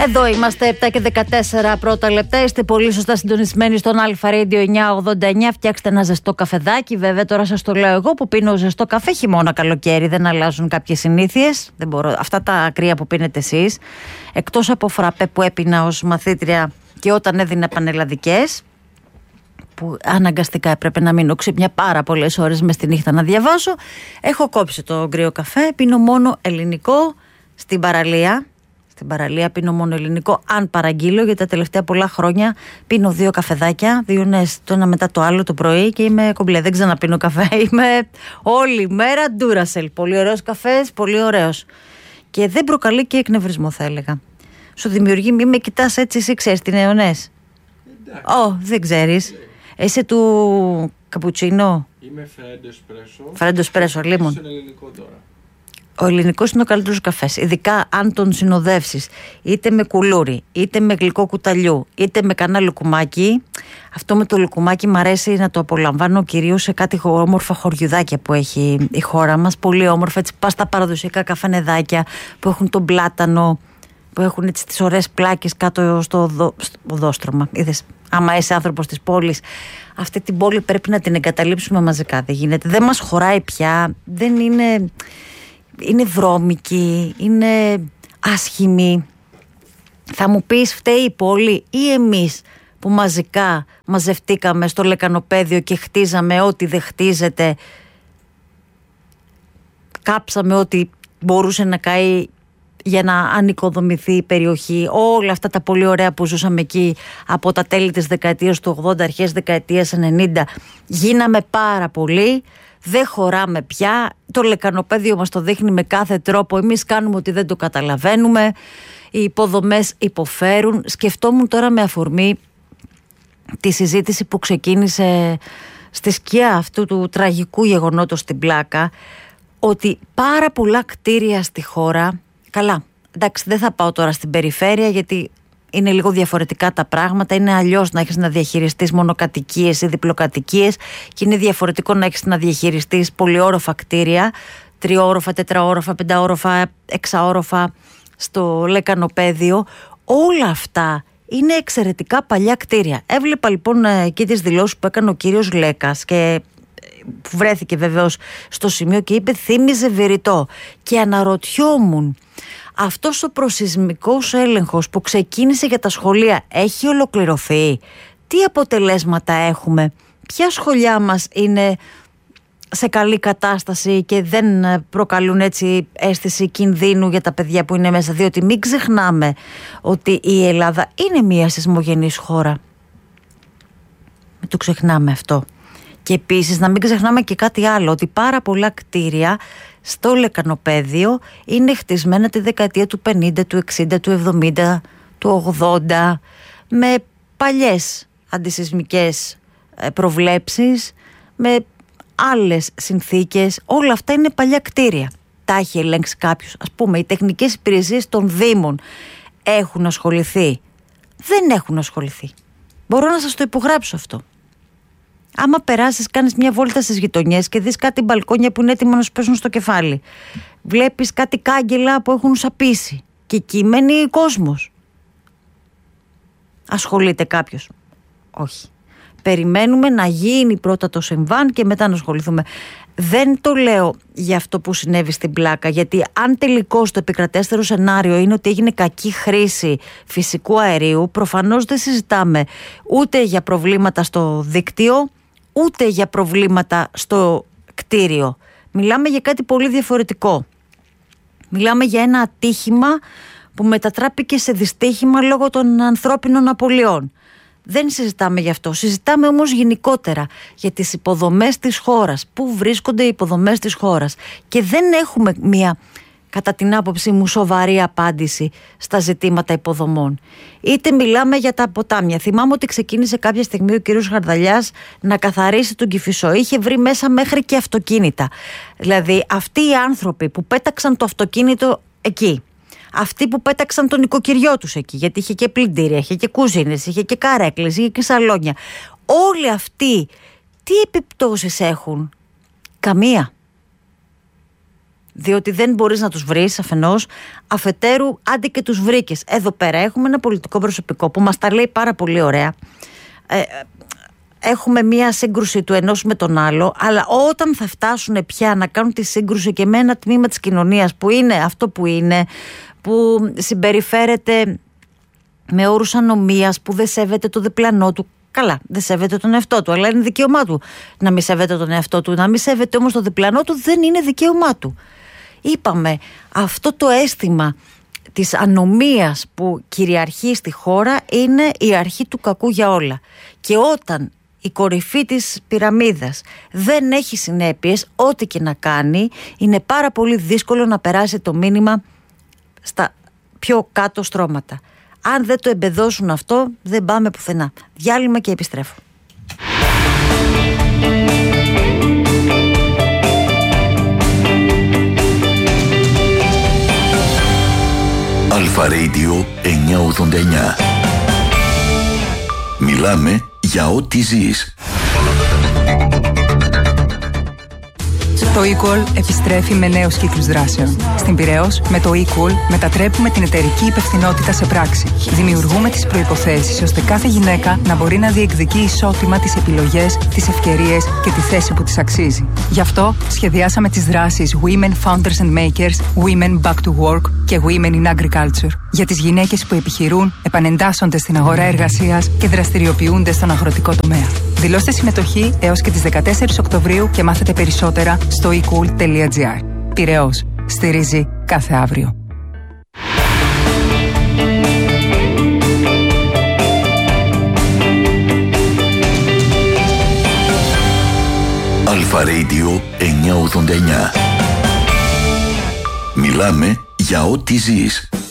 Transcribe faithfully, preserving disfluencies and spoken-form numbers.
Εδώ είμαστε, επτά και δεκατέσσερα πρώτα λεπτά. Είστε πολύ σωστά συντονισμένοι στον Αλφα Radio εννιακόσια ογδόντα εννιά. Φτιάξτε ένα ζεστό καφεδάκι. Βέβαια, τώρα σας το λέω εγώ που πίνω ζεστό καφέ χειμώνα, καλοκαίρι. Δεν αλλάζουν κάποιες συνήθειες. Δεν μπορώ. Αυτά τα κρύα που πίνετε εσείς, εκτός από φραπέ που έπινα ως μαθήτρια και όταν έδινα πανελλαδικές, που αναγκαστικά έπρεπε να μείνω ξύπνια πάρα πολλές ώρες μες τη νύχτα να διαβάσω, έχω κόψει το κρύο καφέ. Πίνω μόνο ελληνικό στην παραλία. Στην παραλία πίνω μόνο ελληνικό, αν παραγγείλω, γιατί τα τελευταία πολλά χρόνια πίνω δύο καφεδάκια, δύο ναι, το ένα μετά το άλλο το πρωί και είμαι κομπλέ. Δεν ξαναπίνω καφέ. Είμαι όλη μέρα Duracell. Πολύ ωραίος καφές, πολύ ωραίος. Και δεν προκαλεί και εκνευρισμό, θα έλεγα. Σου δημιουργεί, μη με κοιτάς έτσι, εσύ ξέρεις τι νεονές. Ω, oh, δεν ξέρεις. Είσαι του καπουτσίνο. Είμαι φρέντο εσπρέσο. Φρέντο εσπρέσο, λίμον. ελληνικό τώρα. Ο ελληνικός είναι ο καλύτερος καφές, ειδικά αν τον συνοδεύσεις είτε με κουλούρι, είτε με γλυκό κουταλιού, είτε με κανένα λουκουμάκι. Αυτό με το λουκουμάκι μου αρέσει να το απολαμβάνω κυρίως σε κάτι όμορφα χωριουδάκια που έχει η χώρα μας. Πολύ όμορφα, έτσι πας στα παραδοσιακά καφενεδάκια που έχουν τον πλάτανο, που έχουν έτσι τις ωραίες πλάκες κάτω στο, δο, στο οδόστρωμα. Είδες, άμα είσαι άνθρωπος της πόλης, αυτή την πόλη πρέπει να την εγκαταλείψουμε μαζικά. Δεν γίνεται, δεν μας χωράει πια, δεν είναι... Είναι βρώμικη, είναι άσχημη. Θα μου πεις, φταίει η πόλη ή εμείς που μαζικά μαζευτήκαμε στο λεκανοπέδιο και χτίζαμε ό,τι δεν χτίζεται, κάψαμε ό,τι μπορούσε να καεί για να ανοικοδομηθεί η περιοχή, όλα αυτά τα πολύ ωραία που ζούσαμε εκεί από τα τέλη της δεκαετίας του ογδόντα, αρχές δεκαετίας ενενήντα, γίναμε πάρα πολύ. Δεν χωράμε πια, το λεκανοπέδιο μας το δείχνει με κάθε τρόπο, εμείς κάνουμε ότι δεν το καταλαβαίνουμε, οι υποδομές υποφέρουν. Σκεφτόμουν τώρα με αφορμή τη συζήτηση που ξεκίνησε στη σκιά αυτού του τραγικού γεγονότος στην Πλάκα, ότι πάρα πολλά κτίρια στη χώρα, καλά, εντάξει, δεν θα πάω τώρα στην περιφέρεια γιατί είναι λίγο διαφορετικά τα πράγματα. Είναι αλλιώς να έχεις να διαχειριστείς μονοκατοικίες ή διπλοκατοικίες και είναι διαφορετικό να έχεις να διαχειριστείς πολυόροφα κτίρια, τριόροφα, τετραόροφα, πενταόροφα, εξαόροφα στο λεκανοπέδιο. Όλα αυτά είναι εξαιρετικά παλιά κτίρια. Έβλεπα λοιπόν εκεί τις δηλώσεις που έκανε ο κύριος Λέκας και που βρέθηκε βεβαίως στο σημείο και είπε θύμιζε Βηρητό, και αναρωτιόμουν, αυτός ο προσεισμικός έλεγχος που ξεκίνησε για τα σχολεία έχει ολοκληρωθεί? Τι αποτελέσματα έχουμε? Ποια σχολιά μας είναι σε καλή κατάσταση και δεν προκαλούν έτσι αίσθηση κινδύνου για τα παιδιά που είναι μέσα? Διότι μην ξεχνάμε ότι η Ελλάδα είναι μια σεισμογενής χώρα. Μην το ξεχνάμε αυτό. Και επίσης να μην ξεχνάμε και κάτι άλλο, ότι πάρα πολλά κτίρια στο λεκανοπέδιο είναι χτισμένα τη δεκαετία του πενήντα, του εξήντα, του εβδομήντα, του ογδόντα, με παλιές αντισεισμικές προβλέψεις, με άλλες συνθήκες. Όλα αυτά είναι παλιά κτίρια. Τα έχει ελέγξει κάποιος? Ας πούμε, οι τεχνικές υπηρεσίες των Δήμων έχουν ασχοληθεί? Δεν έχουν ασχοληθεί. Μπορώ να σας το υπογράψω αυτό. Άμα περάσεις, κάνεις μια βόλτα στις γειτονιές και δεις κάτι μπαλκόνια που είναι έτοιμα να σου πέσουν στο κεφάλι, βλέπεις κάτι κάγκελα που έχουν σαπίσει και εκεί μένει κόσμος. Ασχολείται κάποιος? Όχι. Περιμένουμε να γίνει πρώτα το συμβάν και μετά να ασχοληθούμε. Δεν το λέω για αυτό που συνέβη στην Πλάκα, γιατί αν τελικώς το επικρατέστερο σενάριο είναι ότι έγινε κακή χρήση φυσικού αερίου, προφανώς δεν συζητάμε ούτε για προβλήματα στο δίκτυο, ούτε για προβλήματα στο κτίριο. Μιλάμε για κάτι πολύ διαφορετικό. Μιλάμε για ένα ατύχημα που μετατράπηκε σε δυστύχημα λόγω των ανθρώπινων απολειών. Δεν συζητάμε γι' αυτό. Συζητάμε όμως γενικότερα για τις υποδομές της χώρας. Πού βρίσκονται οι υποδομές της χώρας? Και δεν έχουμε μια, κατά την άποψή μου, σοβαρή απάντηση στα ζητήματα υποδομών. Είτε μιλάμε για τα ποτάμια. Θυμάμαι ότι ξεκίνησε κάποια στιγμή ο κύριος Χαρδαλιάς να καθαρίσει τον Κηφισό. Είχε βρει μέσα μέχρι και αυτοκίνητα. Δηλαδή αυτοί οι άνθρωποι που πέταξαν το αυτοκίνητο εκεί, αυτοί που πέταξαν τον νοικοκυριό τους εκεί, γιατί είχε και πλυντήρια, είχε και κουζίνες, είχε και καρέκλες, είχε και σαλόνια. Όλοι αυτοί τι επιπτώσεις έχουν? Καμία. Διότι δεν μπορείς να τους βρεις αφενός, αφετέρου άντε και τους βρήκες. Εδώ πέρα έχουμε ένα πολιτικό προσωπικό που μας τα λέει πάρα πολύ ωραία. Ε, έχουμε μία σύγκρουση του ενός με τον άλλο, αλλά όταν θα φτάσουν πια να κάνουν τη σύγκρουση και με ένα τμήμα της κοινωνίας που είναι αυτό που είναι, που συμπεριφέρεται με όρους ανομίας, που δεν σέβεται το διπλανό του. Καλά, δεν σέβεται τον εαυτό του, αλλά είναι δικαίωμά του να μην σέβεται τον εαυτό του. Να μην σέβεται όμως το διπλανό του δεν είναι δικαίωμά του. Είπαμε, αυτό το αίσθημα της ανομίας που κυριαρχεί στη χώρα είναι η αρχή του κακού για όλα. Και όταν η κορυφή της πυραμίδας δεν έχει συνέπειες, ό,τι και να κάνει, είναι πάρα πολύ δύσκολο να περάσει το μήνυμα στα πιο κάτω στρώματα. Αν δεν το εμπεδώσουν αυτό, δεν πάμε πουθενά. Διάλειμμα και επιστρέφω. Αλφα Radio εννιακόσια ογδόντα εννιά. Μιλάμε για ό,τι ζεις. Το eCall επιστρέφει με νέους κύκλους δράσεων. Στην Πειραιώς, με το eCall μετατρέπουμε την εταιρική υπευθυνότητα σε πράξη. Δημιουργούμε τις προϋποθέσεις ώστε κάθε γυναίκα να μπορεί να διεκδικεί ισότιμα τις επιλογές, τις ευκαιρίες και τη θέση που της αξίζει. Γι' αυτό σχεδιάσαμε τις δράσεις Women Founders and Makers, Women Back to Work και Women in Agriculture. Για τις γυναίκες που επιχειρούν, επανεντάσσονται στην αγορά εργασίας και δραστηριοποιούνται στον αγροτικό τομέα. Δηλώστε συμμετοχή έως και τις δεκατέσσερις Οκτωβρίου και μάθετε περισσότερα στο e cool τελεία gr. Πειραιώς. Στηρίζει κάθε αύριο. Αλφα Radio εννιακόσια ογδόντα εννιά. Μιλάμε για ό,τι ζεις.